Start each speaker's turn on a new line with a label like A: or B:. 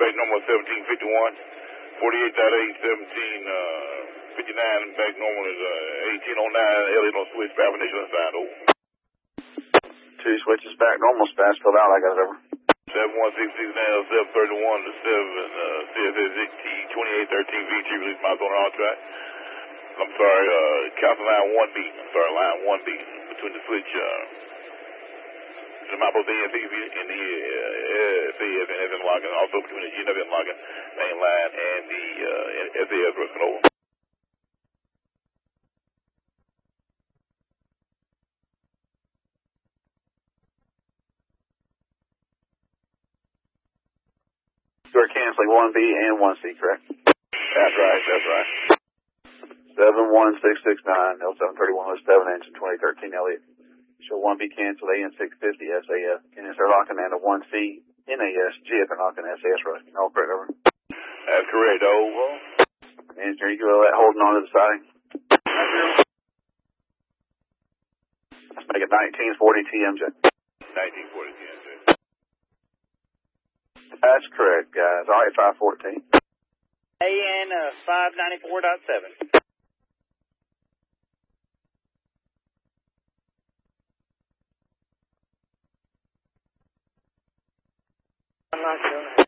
A: back normal 1751. 48.8, 1759, back normal is 1809. Elliot on switch, Papa Nation assigned, over.
B: 2 switches back normal, Spaz filled out, I got it over.
A: 71669 731 to 7 CFS T2813 VT release my zone on track. I'm sorry, cancel line 1B. I'm sorry, line 1B between the switch, the Mapo AFP and the SAS and FM login, also between the GNFM login main line and the SAS rest over.
B: You're canceling 1B and 1C, correct?
A: That's right, that's right.
B: 71669, L731 with 7 engine 2013 Elliott. Show 1B canceled AN650 SAS. NSR locking and a 1C NAS GF and locking SAS rush. All correct, over.
A: That's correct, over.
B: Engineer, you go holding on to the siding. Let's make it 1940 TMJ.
A: 1940 TMJ.
B: That's correct, guys. All right, 514.
C: AN 594.7. I'm not sure.